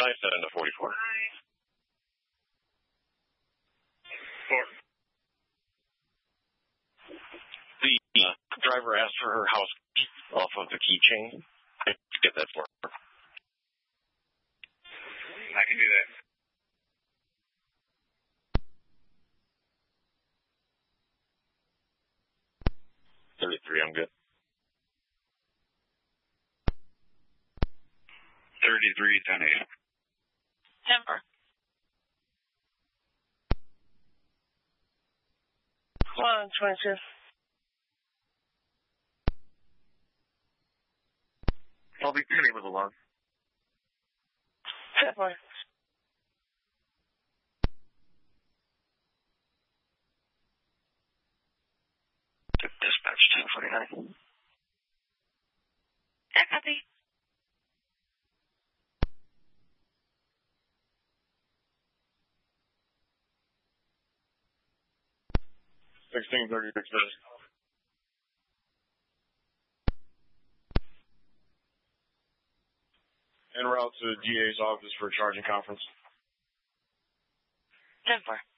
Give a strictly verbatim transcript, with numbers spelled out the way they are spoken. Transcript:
I set into forty-four. Four. The uh, driver asked for her house key off of the keychain. I can get that for her. I can do that. thirty-three, I'm good. thirty-three, ten eight. Denver. One, twenty-two. I'll be your name was alone. Denver. Dispatch ten forty-nine. Yeah, copy. sixteen thirty-six. En route to the D A's office for a charging conference. Denver.